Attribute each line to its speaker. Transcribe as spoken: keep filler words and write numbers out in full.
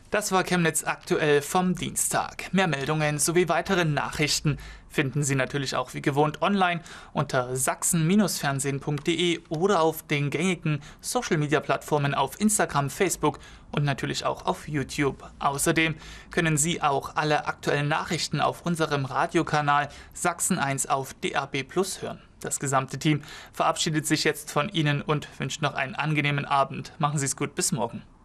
Speaker 1: Das war Chemnitz aktuell vom Dienstag. Mehr Meldungen sowie weitere Nachrichten finden Sie natürlich auch wie gewohnt online unter sachsen fernsehen punkt de oder auf den gängigen Social-Media-Plattformen auf Instagram, Facebook und natürlich auch auf YouTube. Außerdem können Sie auch alle aktuellen Nachrichten auf unserem Radiokanal Sachsen eins auf D A B Plus hören. Das gesamte Team verabschiedet sich jetzt von Ihnen und wünscht noch einen angenehmen Abend. Machen Sie es gut, bis morgen.